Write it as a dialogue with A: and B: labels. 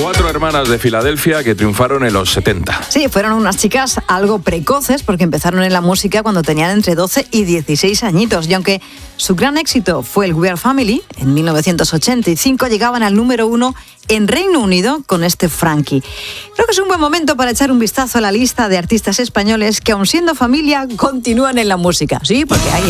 A: 4 hermanas de Filadelfia que triunfaron en los 70.
B: Sí, fueron unas chicas algo precoces porque empezaron en la música cuando tenían entre 12 y 16 añitos. Y aunque su gran éxito fue el We Are Family, en 1985 llegaban al número 1 en Reino Unido con este Frankie. Creo que es un buen momento para echar un vistazo a la lista de artistas españoles que, aun siendo familia, continúan en la música. Sí, porque hay